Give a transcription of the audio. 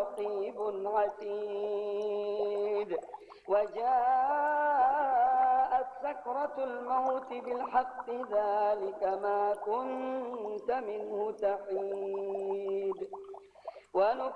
رقيب عتيد وجاءت سكرة الموت بالحق ذلك ما كنت منه تحيد